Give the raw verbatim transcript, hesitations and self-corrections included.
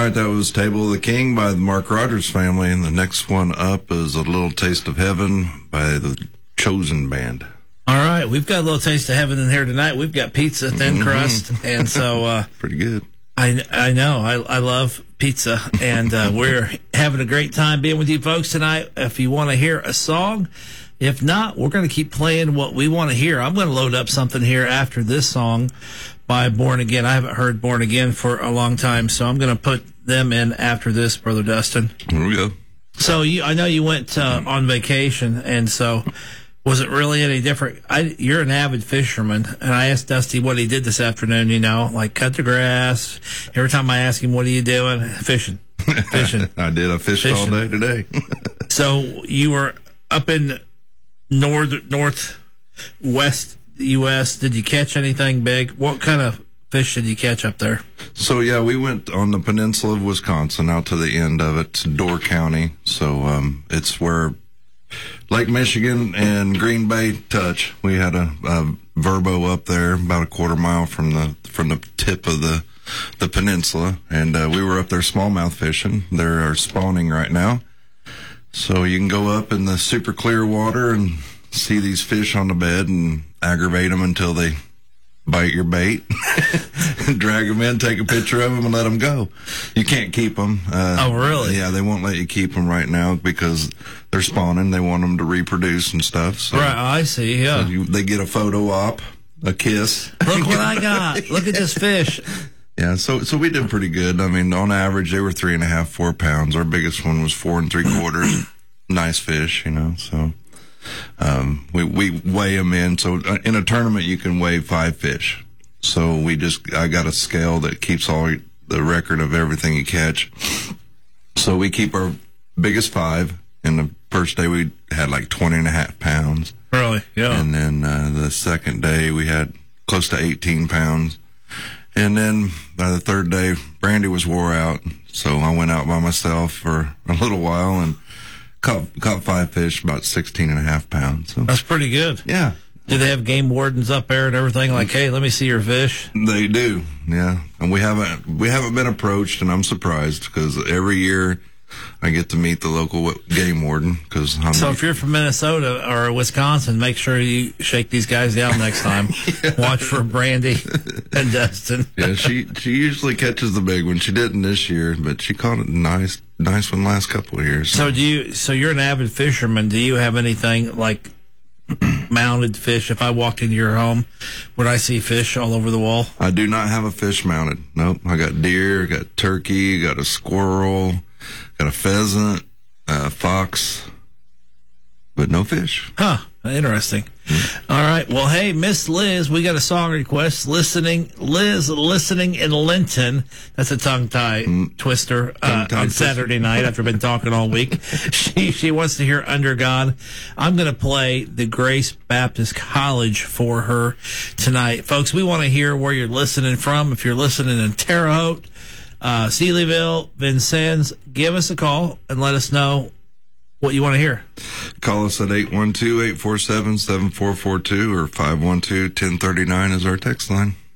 right, that was Table of the King by the Mark Rogers Family, and the next one up is A Little Taste of Heaven by the Chosen Band. All right, we've got a little taste of heaven in here tonight. We've got pizza, thin mm-hmm. crust, and so... Uh, pretty good. I, I know. I, I love pizza, and uh, we're having a great time being with you folks tonight. If you want to hear a song, if not, we're going to keep playing what we want to hear. I'm going to load up something here after this song by Born Again. I haven't heard Born Again for a long time, so I'm going to put them in after this, Brother Dustin. Here we go. So you, I know you went uh, on vacation, and so... was it really any different? I, you're an avid fisherman, and I asked Dusty what he did this afternoon, you know, like cut the grass. Every time I ask him, what are you doing? Fishing. Fishing. I did. I fished Fishing. all day today. So you were up in north, northwest U S Did you catch anything big? What kind of fish did you catch up there? So, yeah, we went on the peninsula of Wisconsin out to the end of it, to Door County. So um, it's where Lake Michigan and Green Bay touch. We had a, a Verbo up there about a quarter mile from the from the tip of the the peninsula, and uh, we were up there smallmouth fishing. They're spawning right now, so you can go up in the super clear water and see these fish on the bed and aggravate them until they bite your bait, drag them in, take a picture of them, and let them go. You can't keep them. Uh, oh, really? Yeah, they won't let you keep them right now because they're spawning. They want them to reproduce and stuff. So, right, I see, yeah. So you, they get a photo op, a kiss. Look what I got. Look at this fish. Yeah, so so we did pretty good. I mean, on average, they were three and a half, four pounds. Our biggest one was four and three quarters. Nice fish, you know, so... Um, we, we weigh them in. So in a tournament, you can weigh five fish. So we just, I got a scale that keeps all the record of everything you catch. So we keep our biggest five. And the first day we had like twenty and a half pounds. Really? Yeah. And then, uh, the second day we had close to eighteen pounds. And then by the third day, Brandy was wore out. So I went out by myself for a little while and Caught, caught five fish, about sixteen and a half pounds. So. That's pretty good. Yeah. Do they have game wardens up there and everything? Like, hey, let me see your fish. They do. Yeah. And we haven't, we haven't been approached, and I'm surprised because every year I get to meet the local game warden. Cause I'm so if you're from Minnesota or Wisconsin, make sure you shake these guys down next time. Yeah. Watch for Brandy and Dustin. Yeah, she, she usually catches the big one. She didn't this year, but she caught a nice, nice one last couple of years. So do you, so you're an avid fisherman. Do you have anything like mounted fish? If I walked into your home, would I see fish all over the wall? I do not have a fish mounted. Nope. I got deer, got turkey, got a squirrel, got a pheasant, a fox, but no fish. Huh. Interesting. Mm-hmm. All right. Well, hey, Miss Liz, we got a song request. Listening, Liz, listening in Linton. That's a tongue tie mm. twister uh, tongue-tie on Saturday night after been talking all week. She she wants to hear Under God. I'm going to play the Grace Baptist College for her tonight. Folks, we want to hear where you're listening from. If you're listening in Terre Haute, uh, Sealyville, Vincennes, give us a call and let us know what you want to hear. Call us at eight one two, eight four seven, seven four four two or five one two, one zero three nine is our text line.